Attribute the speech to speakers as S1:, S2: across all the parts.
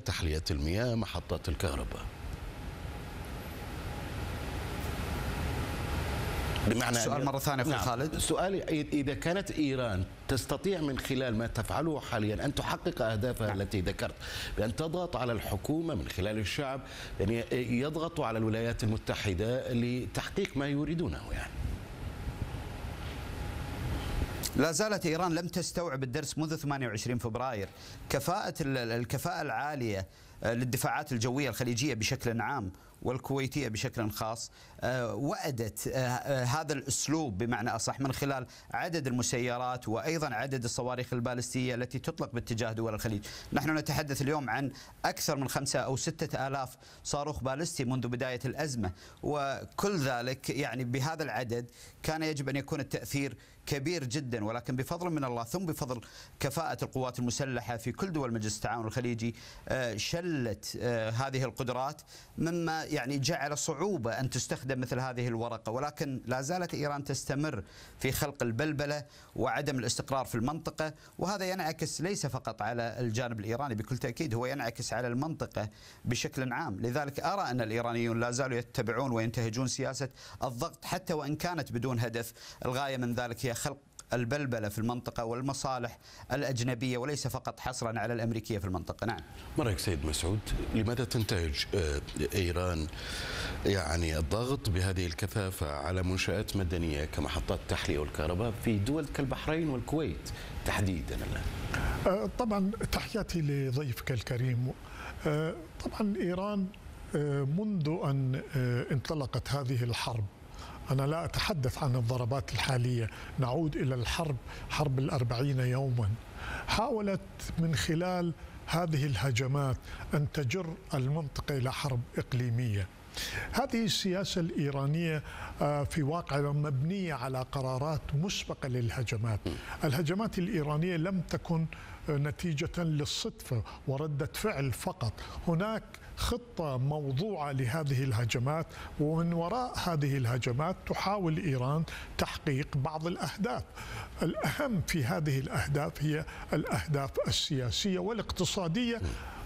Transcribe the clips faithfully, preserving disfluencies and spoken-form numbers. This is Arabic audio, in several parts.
S1: تحلية المياه، محطات الكهرباء.
S2: بمعنى السؤال مرة ثانية أخوي
S1: نعم.
S2: خالد،
S1: سؤالي إذا كانت إيران تستطيع من خلال ما تفعله حاليا أن تحقق أهدافها نعم. التي ذكرت، بأن تضغط على الحكومة من خلال الشعب، يعني يضغطوا على الولايات المتحدة لتحقيق ما يريدونه، يعني
S2: لا زالت إيران لم تستوعب الدرس منذ ثمانية وعشرين فبراير. كفاءة الكفاءة العالية للدفاعات الجوية الخليجية بشكل عام والكويتية بشكل خاص وأدت هذا الأسلوب بمعنى أصح من خلال عدد المسيرات وأيضا عدد الصواريخ البالستية التي تطلق باتجاه دول الخليج. نحن نتحدث اليوم عن أكثر من خمسة أو ستة آلاف صاروخ بالستي منذ بداية الأزمة، وكل ذلك يعني بهذا العدد كان يجب أن يكون التأثير كبير جدا، ولكن بفضل من الله ثم بفضل كفاءة القوات المسلحة في كل دول مجلس التعاون الخليجي شلت هذه القدرات، مما يعني جعل صعوبة أن تستخدم مثل هذه الورقة. ولكن لا زالت إيران تستمر في خلق البلبلة وعدم الاستقرار في المنطقة، وهذا ينعكس ليس فقط على الجانب الإيراني، بكل تأكيد هو ينعكس على المنطقة بشكل عام. لذلك أرى أن الإيرانيون لا زالوا يتبعون وينتهجون سياسة الضغط حتى وإن كانت بدون هدف. الغاية من ذلك هي خلق البلبلة في المنطقة والمصالح الأجنبية وليس فقط حصرا على الأمريكية في المنطقة. نعم.
S1: مرحبا سيد مسعود، لماذا تنتهج إيران يعني الضغط بهذه الكثافة على منشآت مدنية كمحطات تحلية والكهرباء في دول كالبحرين والكويت تحديدا الآن؟
S3: طبعا تحياتي لضيفك الكريم. طبعا إيران منذ أن انطلقت هذه الحرب، أنا لا أتحدث عن الضربات الحالية، نعود إلى الحرب، حرب الأربعين يوما، حاولت من خلال هذه الهجمات أن تجر المنطقة إلى حرب إقليمية. هذه السياسة الإيرانية في واقع مبنية على قرارات مسبقة للهجمات. الهجمات الإيرانية لم تكن نتيجة للصدفة وردة فعل فقط، هناك خطة موضوعة لهذه الهجمات، ومن وراء هذه الهجمات تحاول إيران تحقيق بعض الأهداف. الأهم في هذه الأهداف هي الأهداف السياسية والاقتصادية،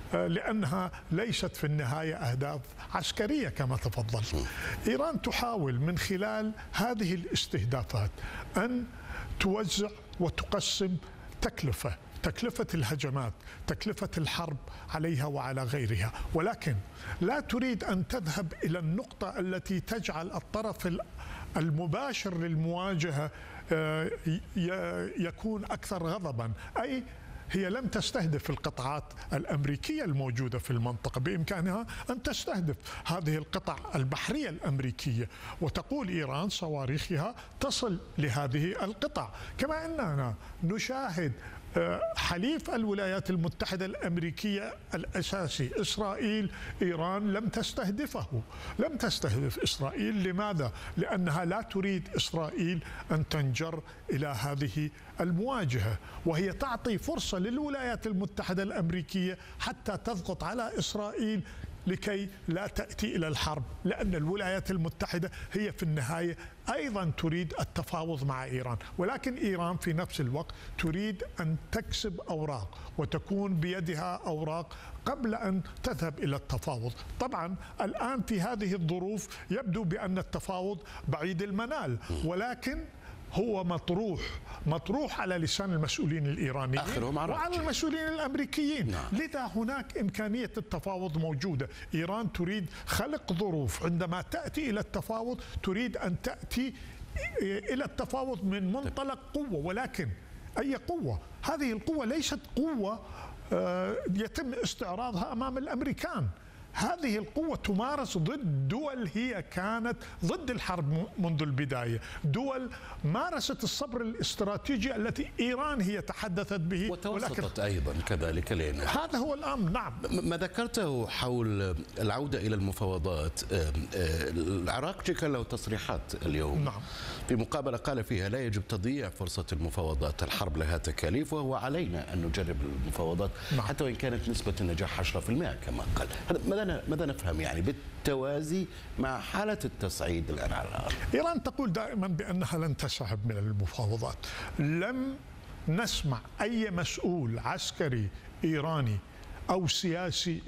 S3: لأنها ليست في النهاية أهداف عسكرية كما تفضلت. إيران تحاول من خلال هذه الاستهدافات أن توزع وتقسم تكلفة تكلفة الهجمات، تكلفة الحرب عليها وعلى غيرها، ولكن لا تريد أن تذهب إلى النقطة التي تجعل الطرف المباشر للمواجهة يكون أكثر غضبا. أي هي لم تستهدف القطاعات الأمريكية الموجودة في المنطقة، بإمكانها أن تستهدف هذه القطع البحرية الأمريكية، وتقول إيران صواريخها تصل لهذه القطع. كما أننا نشاهد حليف الولايات المتحدة الأمريكية الأساسي إسرائيل، إيران لم تستهدفه، لم تستهدف إسرائيل. لماذا؟ لأنها لا تريد إسرائيل أن تنجر إلى هذه المواجهة، وهي تعطي فرصة للولايات المتحدة الأمريكية حتى تضغط على إسرائيل لكي لا تأتي إلى الحرب، لأن الولايات المتحدة هي في النهاية أيضا تريد التفاوض مع إيران، ولكن إيران في نفس الوقت تريد أن تكسب أوراق وتكون بيدها أوراق قبل أن تذهب إلى التفاوض. طبعا الآن في هذه الظروف يبدو بأن التفاوض بعيد المنال، ولكن هو مطروح مطروح على لسان المسؤولين الإيرانيين وعلى المسؤولين الأمريكيين.
S1: نعم.
S3: لذا هناك إمكانية التفاوض موجودة. إيران تريد خلق ظروف عندما تأتي إلى التفاوض، تريد أن تأتي إلى التفاوض من منطلق قوة، ولكن أي قوة؟ هذه القوة ليست قوة يتم استعراضها أمام الأمريكان. هذه القوة تمارس ضد دول هي كانت ضد الحرب منذ البداية، دول مارست الصبر الاستراتيجي التي إيران هي تحدثت به
S1: وتوسطت أيضا كذلك لنا.
S3: هذا هو الأمر. نعم.
S1: ما ذكرته حول العودة إلى المفاوضات، العراق كان له تصريحات اليوم.
S3: نعم.
S1: في مقابلة قال فيها لا يجب تضييع فرصة المفاوضات، الحرب لها تكاليف وهو علينا أن نجرب المفاوضات. نعم. حتى وإن كانت نسبة النجاح عشرة بالمئة كما قال. ماذا ماذا نفهم يعني بالتوازي مع حالة التصعيد الآن على الأرض؟
S3: إيران تقول دائما بأنها لن تسحب من المفاوضات. لم نسمع أي مسؤول عسكري إيراني أو سياسي